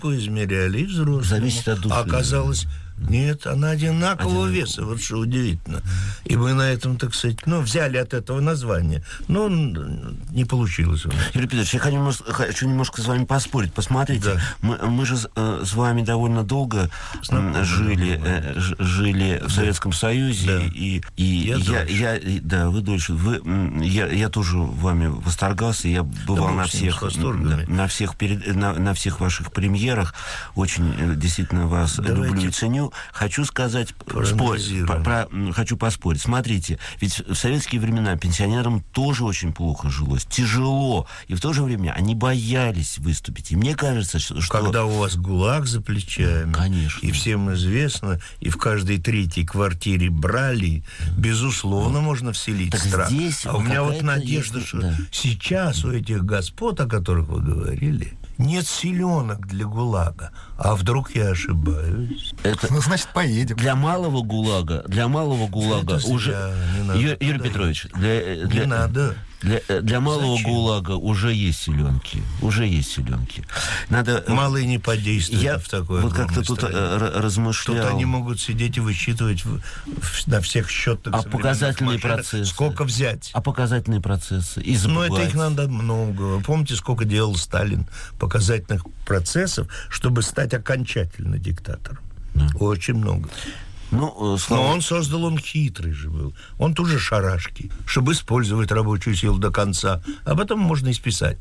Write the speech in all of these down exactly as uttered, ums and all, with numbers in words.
измеряли и взрослому. Зависит от души. А оказалось... Нет, она одинакового Один... веса, вот что удивительно. И мы на этом, так сказать, ну, взяли от этого название. Но не получилось у нас. Юрий Петрович, я хочу немножко, хочу немножко с вами поспорить. Посмотрите, да. мы, мы же э, с вами довольно долго э, жили, э, жили в Советском Союзе. Да. И, и я, я, я, да, вы дольше. Вы, я, я тоже вами восторгался. Я бывал да, на, всех, на, на, всех перед, на, на всех ваших премьерах. Очень действительно вас Давайте. люблю и ценю. Хочу сказать, спор, про, про, хочу поспорить. Смотрите, ведь в советские времена пенсионерам тоже очень плохо жилось, тяжело, и в то же время они боялись выступить. И мне кажется, что... Когда у вас ГУЛАГ за плечами, конечно, и всем известно, и в каждой третьей квартире брали, безусловно, вот. можно вселить так страх. Здесь а у меня вот надежда, есть... что да. сейчас у этих господ, о которых вы говорили, нет силенок для ГУЛАГа. А вдруг я ошибаюсь? Это... Ну, значит, поедем. Для малого ГУЛАГа, для малого ГУЛАга это уже... Надо, Ю... Юрий Петрович, для... для... Не надо. Для, для малого Зачем? ГУЛАга уже есть селенки. Уже есть селенки. Надо... Малые не подействуют я в такое вот как-то тут размышлял. Тут они могут сидеть и высчитывать в, в, на всех счетах. А показательные машинах, процессы? Сколько взять? А показательные процессы? И ну, это их надо много. Вы помните, сколько делал Сталин показательных процессов, чтобы стать окончательно диктатором? Да. Очень много. Ну, слава... Но он создал, он хитрый же был. Он тоже шарашки, чтобы использовать рабочую силу до конца. А потом можно и списать.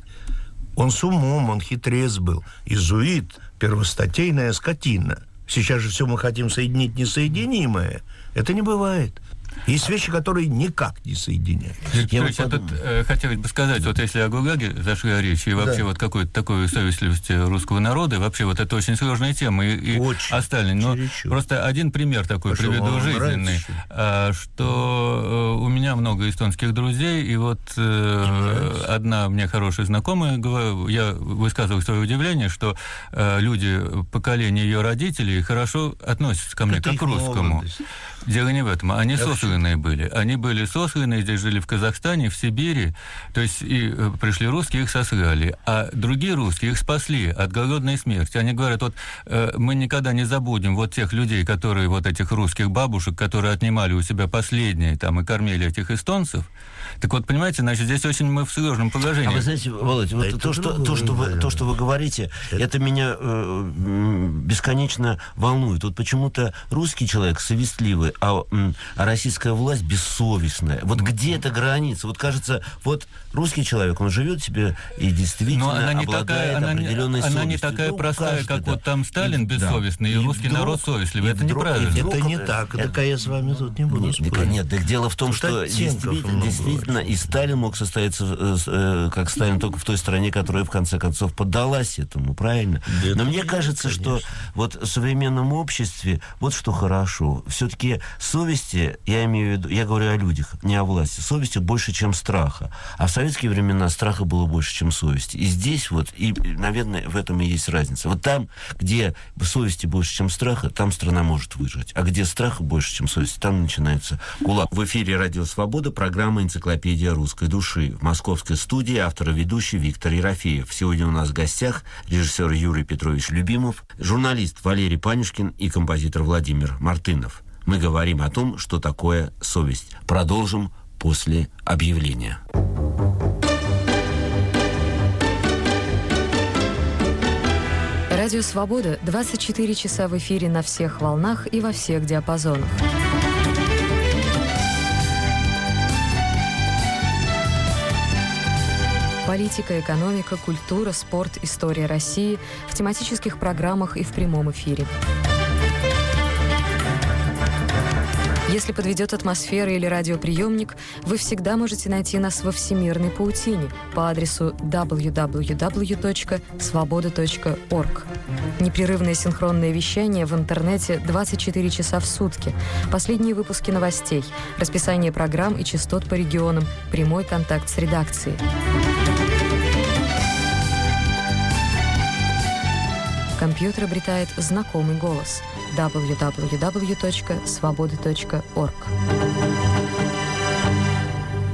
Он с умом, он хитрец был. Изуит, первостатейная скотина. Сейчас же все мы хотим соединить несоединимое. Это не бывает. Есть вещи, которые никак не соединяют. Я вот тут э, хотелось бы сказать, вот если о ГУЛАГе зашла речь, и вообще да. вот какой-то такой совестливости русского народа, вообще вот это очень сложная тема, и, и о Сталине. Но чересчур. Просто один пример такой Пошел, приведу жизненный, а, что э, у меня много эстонских друзей, и вот э, одна мне хорошая знакомая, я высказывал свое удивление, что э, люди поколения ее родителей хорошо относятся ко мне, это как к русскому. Молодость. Дело не в этом. Они сосланные были. Они были сосланные, здесь жили в Казахстане, в Сибири. То есть и пришли русские, их сослали. А другие русские их спасли от голодной смерти. Они говорят, вот э, мы никогда не забудем вот тех людей, которые, вот этих русских бабушек, которые отнимали у себя последние там и кормили этих эстонцев. Так вот, понимаете, значит, здесь очень мы в сложном положении. А вы знаете, Володя, вот то, что, то, что вы, то, что вы говорите, это, это меня э, бесконечно волнует. Вот почему-то русский человек совестливый, а, а российская власть бессовестная. Вот где эта граница? Вот кажется, вот русский человек, он живет себе и действительно она не обладает такая, определенной она, совестью. она не такая ну, простая, каждый, как да. вот там Сталин и, бессовестный, да. и русский и вдруг, народ совестливый. Это вдруг, неправильно. Это вдруг, не так. Это, так я с вами тут не буду нет, спорить. Нет, так дело в том, что действительно, действительно и Сталин мог состояться, э, как Сталин, только в той стране, которая в конце концов поддалась этому, правильно? Да, но мне кажется, конечно. Что вот в современном обществе вот что хорошо. Все-таки совести, я имею в виду, я говорю о людях, не о власти, совести больше, чем страха. А в советские времена страха было больше, чем совести. И здесь вот, и, наверное, в этом и есть разница. Вот там, где совести больше, чем страха, там страна может выжить. А где страха больше, чем совести, там начинается ГУЛАГ. В эфире «Радио Свобода», программа «Энциклопедия русской души». В московской студии автор и ведущий Виктор Ерофеев. Сегодня у нас в гостях режиссер Юрий Петрович Любимов, журналист Валерий Панюшкин и композитор Владимир Мартынов. Мы говорим о том, что такое совесть. Продолжим после объявления. Радио «Свобода» двадцать четыре часа в эфире на всех волнах и во всех диапазонах. Политика, экономика, культура, спорт, история России в тематических программах и в прямом эфире. Если подведет атмосфера или радиоприемник, вы всегда можете найти нас во всемирной паутине по адресу дабл ю дабл ю дабл ю точка свобода точка орг. Непрерывное синхронное вещание в интернете двадцать четыре часа в сутки. Последние выпуски новостей, расписание программ и частот по регионам, прямой контакт с редакцией. Компьютер обретает знакомый голос. дабл ю дабл ю дабл ю точка свобода точка орг.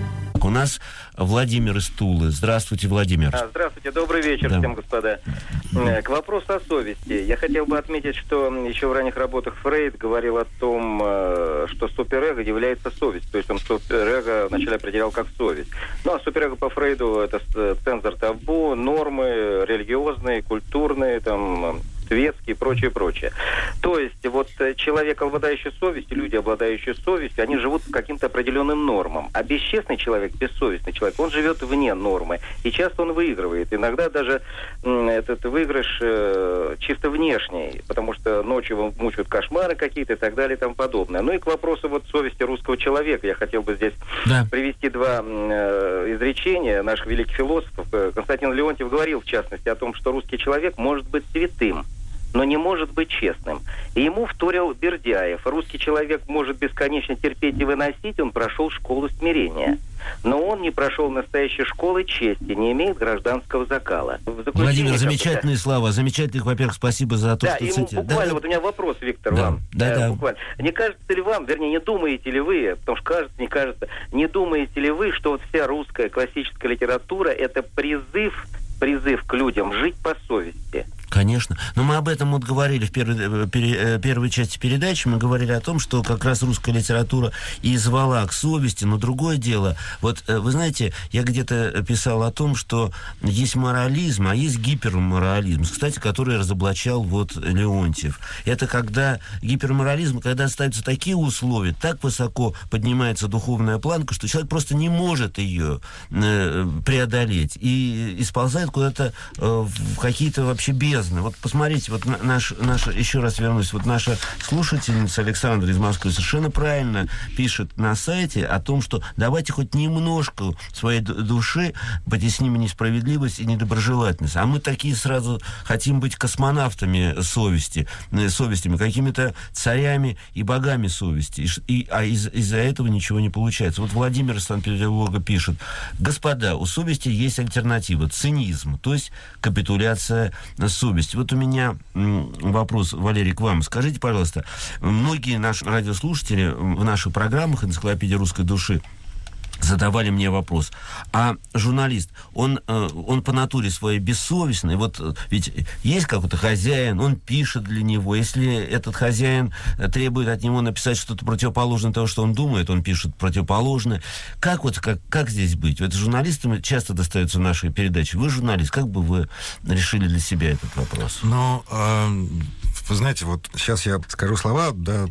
У нас Владимир из Тулы. Здравствуйте, Владимир. А, здравствуйте, добрый вечер да. всем, господа. Да. К вопросу о совести. Я хотел бы отметить, что еще в ранних работах Фрейд говорил о том, что суперэго является совесть. То есть он суперэго вначале определял как совесть. Ну, а суперэго по Фрейду это цензор табу, нормы религиозные, культурные, там... светские и прочее, прочее. То есть вот человек, обладающий совестью, люди, обладающие совестью, они живут по каким-то определенным нормам. А бесчестный человек, бессовестный человек, он живет вне нормы. И часто он выигрывает. Иногда даже м, этот выигрыш э, чисто внешний, потому что ночью его мучают кошмары какие-то и так далее и тому подобное. Ну и к вопросу вот совести русского человека. Я хотел бы здесь да. привести два э, изречения наших великих философов. Константин Леонтьев говорил, в частности, о том, что русский человек может быть святым, но не может быть честным. И ему вторил Бердяев. Русский человек может бесконечно терпеть и выносить, он прошел школу смирения. Но он не прошел настоящей школы чести, не имеет гражданского закала. Владимир, замечательные слова. Замечательных, во-первых, спасибо за то, да, что и цитируете. буквально, да, вот у меня вопрос, Виктор, да, вам. Да, э, да. Буквально. Не кажется ли вам, вернее, не думаете ли вы, потому что кажется, не кажется, не думаете ли вы, что вот вся русская классическая литература — это призыв, призыв к людям жить по совести? Конечно. Но мы об этом вот говорили в первой, пере, первой части передачи. Мы говорили о том, что как раз русская литература и звала к совести. Но другое дело, вот вы знаете, я где-то писал о том, что есть морализм, а есть гиперморализм, кстати, который разоблачал вот Леонтьев. Это когда гиперморализм, когда ставятся такие условия, так высоко поднимается духовная планка, что человек просто не может ее э, преодолеть и, и сползает куда-то э, в какие-то вообще бездны. Вот посмотрите, вот наш, наш, еще раз вернусь, вот наша слушательница Александра из Москвы совершенно правильно пишет на сайте о том, что давайте хоть немножко своей души потесним несправедливость и недоброжелательность. А мы такие сразу хотим быть космонавтами совести, совестями, какими-то царями и богами совести. И, и, а из, из-за этого ничего не получается. Вот Владимир из Санкт-Петербурга пишет: господа, у совести есть альтернатива — цинизм, то есть капитуляция совести. Вот у меня вопрос, Валерий, к вам. Скажите, пожалуйста, многие наши радиослушатели в наших программах «Энциклопедия русской души» задавали мне вопрос: а журналист, он, он по натуре своей бессовестный? Вот ведь есть какой-то хозяин, он пишет для него. Если этот хозяин требует от него написать что-то противоположное того, что он думает, он пишет противоположное. Как вот, как, как здесь быть? Это журналистам часто достаются наши передачи. Вы журналист, как бы вы решили для себя этот вопрос? Ну, э, вы знаете, вот сейчас я скажу слова, да,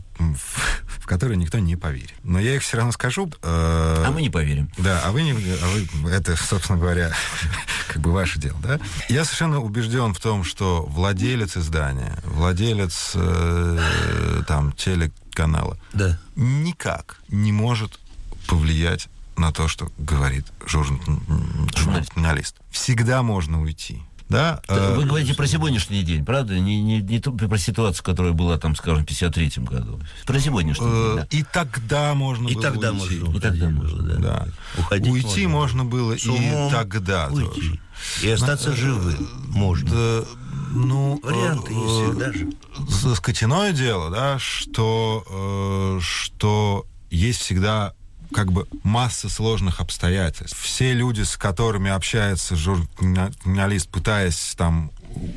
в, в которые никто не поверит. Но я их все равно скажу. Э, а мы не поверим. Да, а вы не... А вы, это, собственно говоря, как бы ваше дело, да? Я совершенно убежден в том, что владелец издания, владелец э, там телеканала да. никак не может повлиять на то, что говорит жур... журналист. Всегда можно уйти. Да, вы э, говорите про сегодняшний день, правда? Не, не, не про ситуацию, которая была, там, скажем, в пятьдесят третьем году. Про сегодняшний э, день, да. И тогда можно и было тогда уйти. Можно, и тогда можно, да. да. Уходить уйти можно, можно было и тогда уйти. Тоже. И остаться Но, живым можно. Да, ну, варианты э, есть всегда же. Скотяное дело, да, что, э, что есть всегда как бы масса сложных обстоятельств. Все люди, с которыми общается журналист, пытаясь там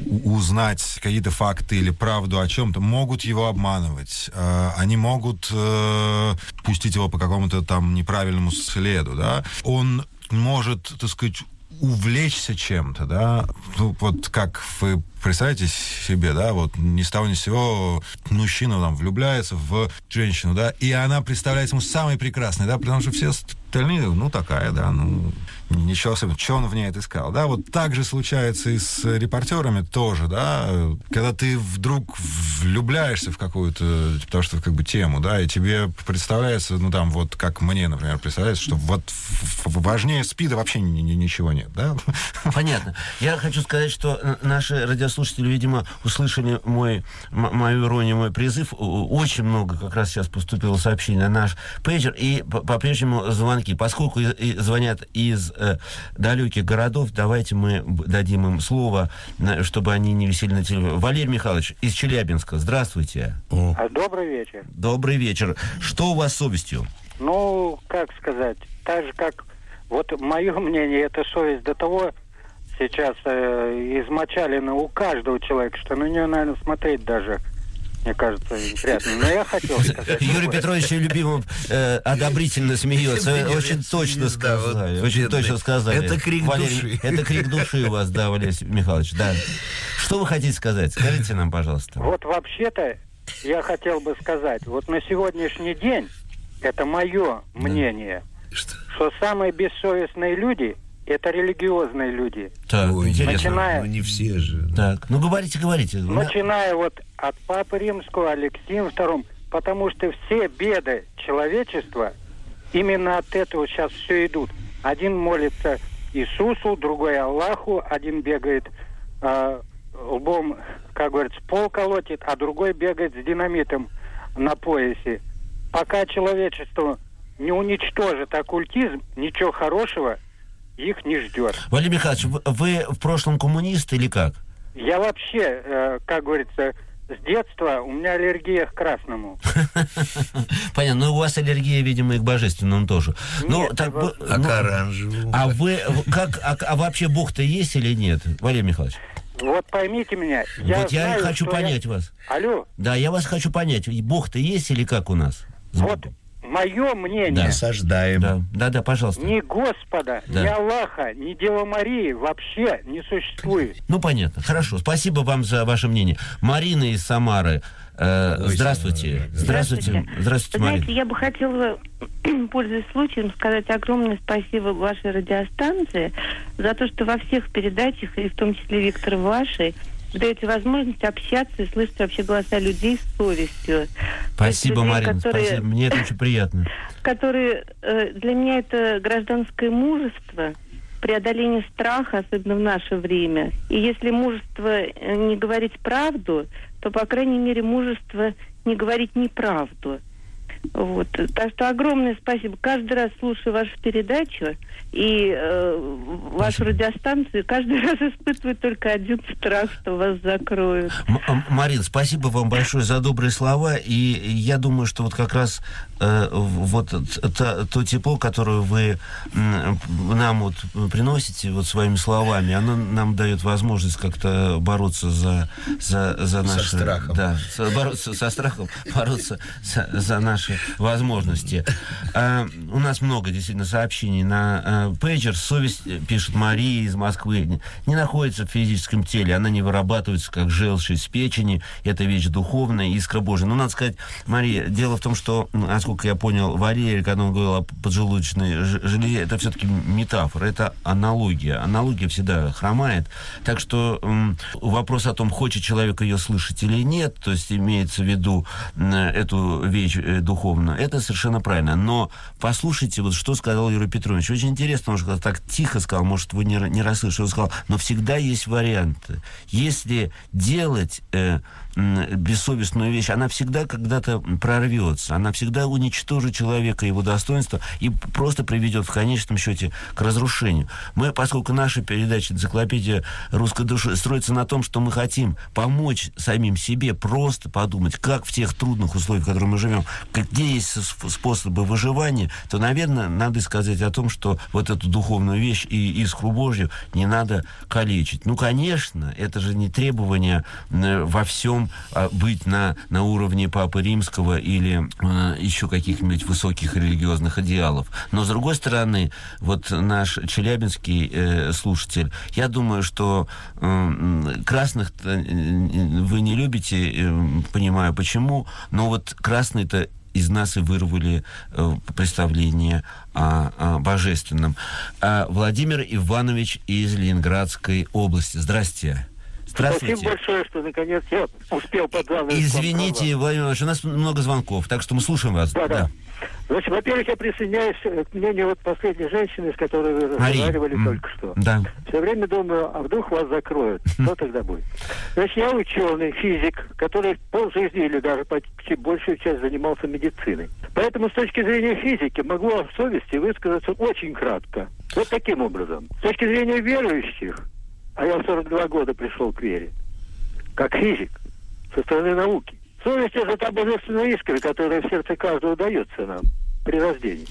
узнать какие-то факты или правду о чем-то, могут его обманывать. Они могут пустить его по какому-то там неправильному следу, да. Он может, так сказать, увлечься чем-то, да. Ну, вот как вы представьте себе, да, вот ни с того ни с сего мужчина там влюбляется в женщину, да, и она представляется ему самой прекрасной, да, потому что все остальные, ну, такая, да, ну, ничего особенного, что он в ней это искал, да, вот так же случается и с репортерами тоже, да, когда ты вдруг влюбляешься в какую-то, потому что, как бы, тему, да, и тебе представляется, ну, там, вот, как мне, например, представляется, что вот важнее СПИДа вообще ничего нет, да. Понятно. Я хочу сказать, что наши радиослушатели, видимо, услышали мой, м- мою иронию, мой призыв. Очень много как раз сейчас поступило сообщений на наш пейджер, и по-прежнему звонки. Поскольку и, и звонят из э, далеких городов, давайте мы дадим им слово, чтобы они не висели на телефоне. Валерий Михайлович из Челябинска, здравствуйте. Добрый вечер. Добрый вечер. Что у вас с совестью? Ну, как сказать, так же, как Вот мое мнение, это совесть до того сейчас э, измочалена у каждого человека, что на нее, наверное, смотреть даже, мне кажется, приятно. Но я хотел сказать... Юрий Петрович любимым э, одобрительно смеется. Очень точно сказали. Очень точно сказали. Это крик души. Это крик души у вас, да, Валерий Михайлович. Да. Что вы хотите сказать? Скажите нам, пожалуйста. Вот вообще-то я хотел бы сказать, вот на сегодняшний день, это мое мнение, Что? что самые бессовестные люди – это религиозные люди. Так, Ой, интересно. Начиная- Ну, не все же. Так, ну говорите, говорите. Начиная вот от Папы Римского, Алексеем вторым, потому что все беды человечества именно от этого сейчас все идут. Один молится Иисусу, другой Аллаху, один бегает э, лбом, как говорится, пол колотит, а другой бегает с динамитом на поясе. Пока человечество не уничтожит оккультизм, ничего хорошего их не ждет. Валерий Михайлович, вы, вы в прошлом коммунист или как? Я вообще, э, как говорится, с детства у меня аллергия к красному. Понятно, но у вас аллергия, видимо, и к божественному тоже. Ну, Нет, так, вот- вы- А ну, к оранжевому? а вы как, а, а вообще Бог-то есть или нет, Валерий Михайлович? Вот поймите меня. вот я знаю, хочу что понять я- вас. Алло, Да, я вас хочу понять. Бог-то есть или как у нас? вот мое мнение. Да. Осаждаем. Да, да, да, пожалуйста. Ни Господа, Да. ни Аллаха, ни Девы Марии вообще не существует. Ну, понятно. Хорошо. Спасибо вам за ваше мнение. Марина из Самары. Э, Ой, здравствуйте. Самара, да. Здравствуйте. Здравствуйте. Здравствуйте, Вы Марина. знаете, я бы хотела, пользуясь случаем, сказать огромное спасибо вашей радиостанции за то, что во всех передачах, и в том числе, Виктор, вашей, вы даете возможность общаться и слышать вообще голоса людей с совестью. Спасибо, людей, Марина. которые- Спасибо. Мне это очень приятно. Которые э, для меня это гражданское мужество, преодоление страха, особенно в наше время. И если мужество э, не говорить правду, то, по крайней мере, мужество не говорить неправду. Вот. Так что огромное спасибо. Каждый раз слушаю вашу передачу и э, вашу радиостанцию, каждый раз испытываю только один страх, что вас закроют. М- м- Марин, спасибо вам большое за добрые слова. И я думаю, что вот как раз э, вот то, то тепло, которое вы м, нам вот приносите вот своими словами, оно нам дает возможность как-то бороться за, за, за Со наши... страхом. Да, со- бороться со страхом, бороться за, за наши возможности. А, у нас много действительно сообщений на а, пейджер. Совесть, пишет Мария из Москвы, не, не находится в физическом теле, она не вырабатывается как желчь из печени, это вещь духовная, искра Божия. Ну, надо сказать, Мария, дело в том, что, насколько я понял, Валерий, когда он говорил о поджелудочной ж- железе, это все-таки метафора, это аналогия. Аналогия всегда хромает. Так что м, вопрос о том, хочет человек ее слышать или нет, то есть имеется в виду м, эту вещь э, духовную, это совершенно правильно. Но послушайте, вот что сказал Юрий Петрович. Очень интересно, он же так тихо сказал, может, вы не, не расслышали, он сказал, но всегда есть варианты. Если делать э, бессовестную вещь, она всегда когда-то прорвется, она всегда уничтожит человека, его достоинство и просто приведет в конечном счете к разрушению. Мы, поскольку наша передача «Энциклопедия русской души» строится на том, что мы хотим помочь самим себе, просто подумать, как в тех трудных условиях, в которых мы живем, где есть способы выживания, то, наверное, надо сказать о том, что вот эту духовную вещь и искру Божью не надо калечить. Ну, конечно, это же не требование во всем быть на, на уровне Папы Римского или э, еще каких-нибудь высоких религиозных идеалов. Но, с другой стороны, вот наш челябинский э, слушатель, я думаю, что э, красных вы не любите, э, понимаю почему, но вот красные-то из нас и вырвали э, представление о, о божественном. А Владимир Иванович из Ленинградской области. Здрасте. Здравствуйте. Спасибо большое, что наконец я успел подзвонить. Извините, Владимир Иванович, у нас много звонков, так что мы слушаем вас. Да, да. да. Значит, во-первых, я присоединяюсь к мнению вот последней женщины, с которой вы Мария. разговаривали М, только что. Да. Все время думаю, а вдруг вас закроют? Что тогда будет? Значит, я ученый, физик, который полжизни или даже почти большую часть занимался медициной. Поэтому с точки зрения физики могу о совести высказаться очень кратко. Вот таким образом. С точки зрения верующих, а я в сорок два года пришел к вере, как физик, со стороны науки. Совесть – это та божественная искра, которая в сердце каждого дается нам при рождении.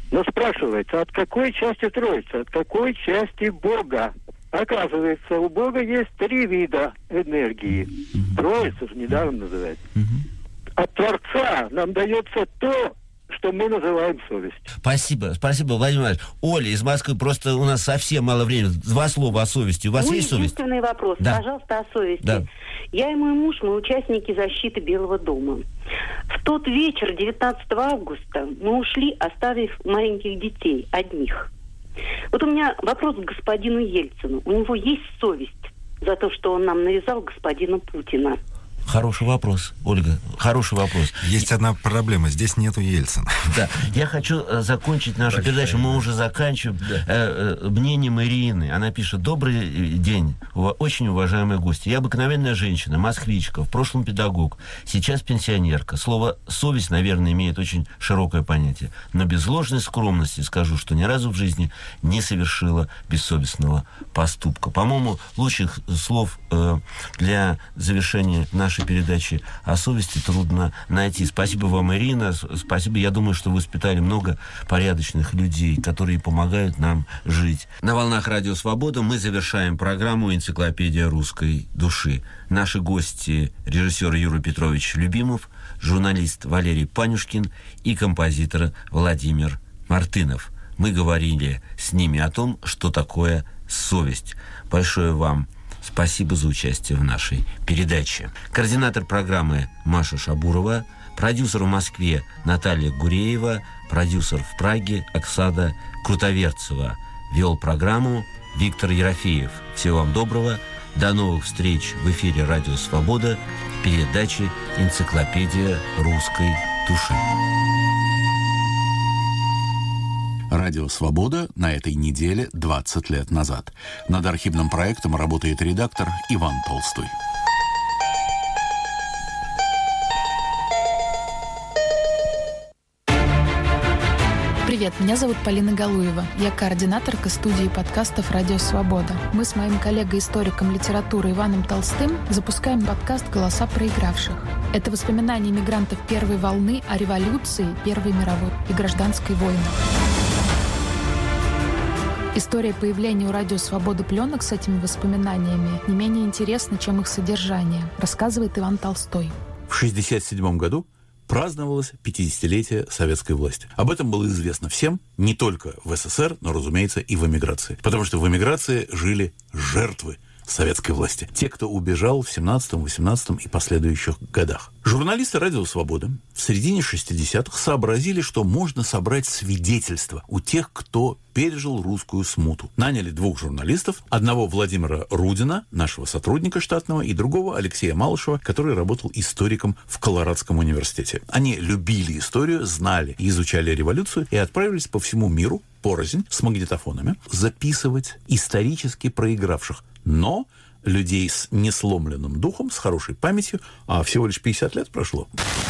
Но спрашивается, от какой части Троицы, от какой части Бога? Оказывается, у Бога есть три вида энергии. Троица же недавно называется. От Творца нам дается то, что мы называем совесть. Спасибо, спасибо, Владимир Владимирович. Оля из Москвы, просто у нас совсем мало времени. Два слова о совести. У вас Мой есть совесть? единственный вопрос, да. Пожалуйста, о совести. Да. Я и мой муж, мы участники защиты Белого дома. В тот вечер, девятнадцатого августа, мы ушли, оставив маленьких детей, одних. Вот у меня вопрос к господину Ельцину. У него есть совесть за то, что он нам навязал господина Путина? Хороший вопрос, Ольга, хороший вопрос. Есть одна проблема, здесь нету Ельцина. Да, я хочу э, закончить нашу Большая, передачу, мы уже заканчиваем, да. э, э, мнением Ирины. Она пишет: добрый день, ув- очень уважаемые гости. Я обыкновенная женщина, москвичка, в прошлом педагог, сейчас пенсионерка. Слово «совесть», наверное, имеет очень широкое понятие. Но без ложной скромности скажу, что ни разу в жизни не совершила бессовестного поступка. По-моему, лучших слов э, для завершения нашей передачи о совести трудно найти. Спасибо вам, Ирина. Спасибо. Я думаю, что вы воспитали много порядочных людей, которые помогают нам жить. На волнах Радио Свобода мы завершаем программу «Энциклопедия русской души». Наши гости — режиссер Юрий Петрович Любимов, журналист Валерий Панюшкин и композитор Владимир Мартынов. Мы говорили с ними о том, что такое совесть. Большое вам спасибо за участие в нашей передаче. Координатор программы Маша Шабурова, продюсер в Москве Наталья Гуреева, продюсер в Праге Оксана Крутоверцева. Вел программу Виктор Ерофеев. Всего вам доброго. До новых встреч в эфире Радио Свобода, передачи «Энциклопедия русской души». Радио «Свобода» на этой неделе двадцать лет назад. Над архивным проектом работает редактор Иван Толстой. Привет, меня зовут Полина Галуева. Я координаторка студии подкастов «Радио Свобода». Мы с моим коллегой-историком литературы Иваном Толстым запускаем подкаст «Голоса проигравших». Это воспоминания мигрантов первой волны о революции, Первой мировой и гражданской войне. История появления у «Радио Свобода» пленок с этими воспоминаниями не менее интересна, чем их содержание, рассказывает Иван Толстой. В шестьдесят седьмом году праздновалось пятидесятилетие советской власти. Об этом было известно всем, не только в СССР, но, разумеется, и в эмиграции. Потому что в эмиграции жили жертвы советской власти. Те, кто убежал в семнадцатом, восемнадцатом и последующих годах. Журналисты «Радио Свобода» в середине шестидесятых сообразили, что можно собрать свидетельства у тех, кто пережил русскую смуту. Наняли двух журналистов, одного Владимира Рудина, нашего сотрудника штатного, и другого Алексея Малышева, который работал историком в Колорадском университете. Они любили историю, знали и изучали революцию и отправились по всему миру порознь с магнитофонами записывать исторически проигравших, но людей с несломленным духом, с хорошей памятью, а всего лишь пятьдесят лет прошло.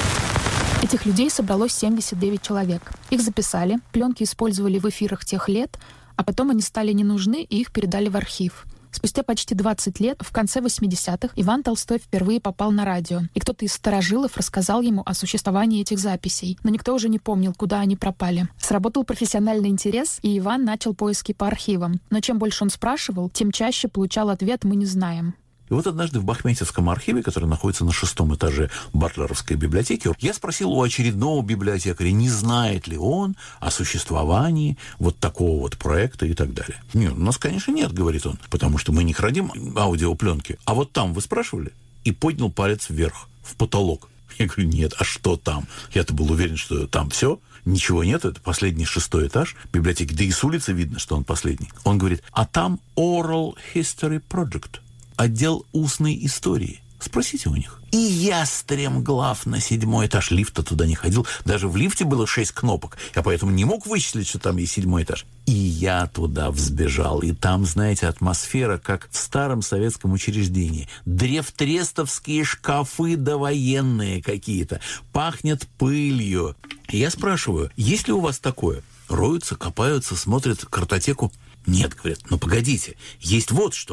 Этих людей собралось семьдесят девять человек. Их записали, пленки использовали в эфирах тех лет, а потом они стали не нужны, и их передали в архив. Спустя почти двадцать лет, в конце восьмидесятых, Иван Толстой впервые попал на радио, и кто-то из старожилов рассказал ему о существовании этих записей, но никто уже не помнил, куда они пропали. Сработал профессиональный интерес, и Иван начал поиски по архивам. Но чем больше он спрашивал, тем чаще получал ответ «мы не знаем». И вот однажды в Бахметьевском архиве, который находится на шестом этаже Батлеровской библиотеки, я спросил у очередного библиотекаря, не знает ли он о существовании вот такого вот проекта и так далее. Нет, у нас, конечно, нет, говорит он, потому что мы не храним аудиопленки. А вот там вы спрашивали? И поднял палец вверх, в потолок. Я говорю, нет, а что там? Я-то был уверен, что там все. Ничего нет, это последний шестой этаж библиотеки. Да и с улицы видно, что он последний. Он говорит, а там Oral History Project. Отдел устной истории. Спросите у них. И я стремглав на седьмой этаж. Лифта туда не ходил. Даже в лифте было шесть кнопок. Я поэтому не мог вычислить, что там есть седьмой этаж. И я туда взбежал. И там, знаете, атмосфера, как в старом советском учреждении. Древтрестовские шкафы довоенные какие-то. Пахнет пылью. И я спрашиваю, есть ли у вас такое? Роются, копаются, смотрят картотеку. Нет, говорят, ну погодите, есть вот что.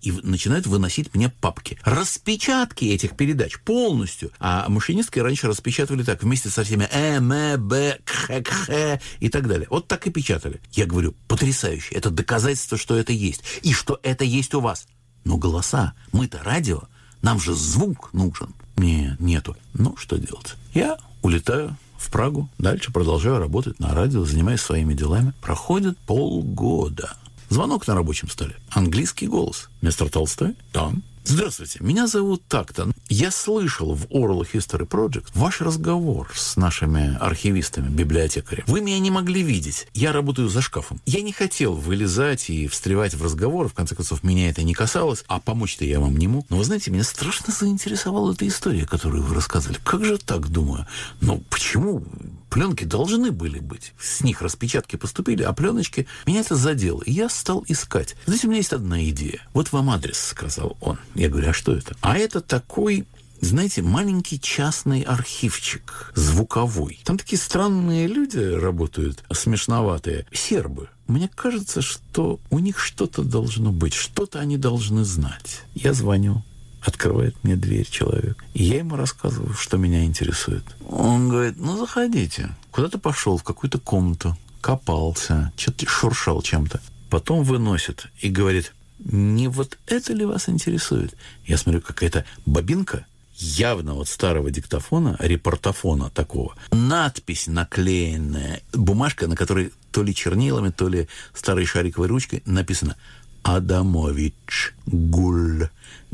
и начинают выносить мне папки. Распечатки этих передач полностью. А машинистки раньше распечатывали так, вместе со всеми э, м, б, к, к и так далее. Вот так и печатали. Я говорю, потрясающе. Это доказательство, что это есть. И что это есть у вас. Но голоса, мы-то радио, нам же звук нужен. Нет, нету. Ну, что делать? Я улетаю в Прагу, дальше продолжаю работать на радио, занимаюсь своими делами. Проходит полгода. Звонок на рабочем столе. Английский голос. Мистер Толстой? Да. Здравствуйте, меня зовут так-то. Я слышал в Oral History Project ваш разговор с нашими архивистами, библиотекарями. Вы меня не могли видеть. Я работаю за шкафом. Я не хотел вылезать и встревать в разговор. В конце концов, меня это не касалось. А помочь-то я вам не мог. Но вы знаете, меня страшно заинтересовала эта история, которую вы рассказывали. Как же так, думаю? Ну, почему? Пленки должны были быть. С них распечатки поступили, а пленочки... Меня это задело. И я стал искать. Знаете, у меня есть одна идея. Вот вам адрес, сказал он. Я говорю, а что это? А это такой, знаете, маленький частный архивчик, звуковой. Там такие странные люди работают, смешноватые. Сербы. Мне кажется, что у них что-то должно быть. Что-то они должны знать. Я звоню. Открывает мне дверь человек. И я ему рассказываю, что меня интересует. Он говорит, ну, заходите. Куда-то пошел в какую-то комнату, копался, что-то шуршал чем-то. Потом выносит и говорит, не вот это ли вас интересует? Я смотрю, какая-то бобинка, явно вот старого диктофона, репортофона такого. Надпись наклеенная, бумажка, на которой то ли чернилами, то ли старой шариковой ручкой написано Адамович, Гуль,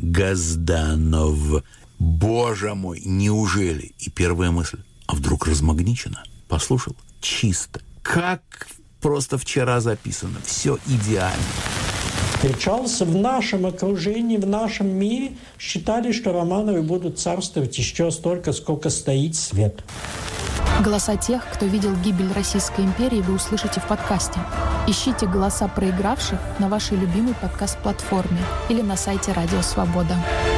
Газданов. Боже мой, неужели? И первая мысль, а вдруг размагничено? Послушал, чисто. Как просто вчера записано. Все идеально. Встречался в нашем окружении, в нашем мире. Считали, что Романовы будут царствовать еще столько, сколько стоит свет. Голоса тех, кто видел гибель Российской империи, вы услышите в подкасте. Ищите голоса проигравших на вашей любимой подкаст-платформе или на сайте Радио Свобода.